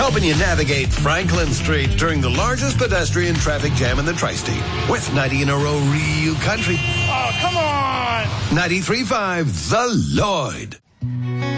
helping you navigate Franklin Street during the largest pedestrian traffic jam in the Tri-State. With 90 in a row real country. Oh, come on! 93.5 The Lloyd.